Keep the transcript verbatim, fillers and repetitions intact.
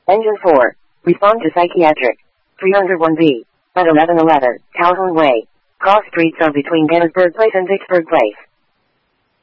Engine four. Respond to psychiatric. three oh one B. At eleven eleven, Calhoun Way. Cross streets are between Gettysburg Place and Vicksburg Place.